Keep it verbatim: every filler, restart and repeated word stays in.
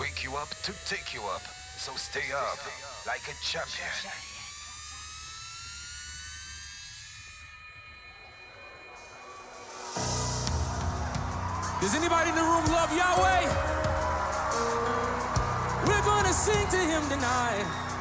wake you up to take you up. So stay up like a champion. Does anybody in the room love Yahweh? We're gonna sing to him tonight.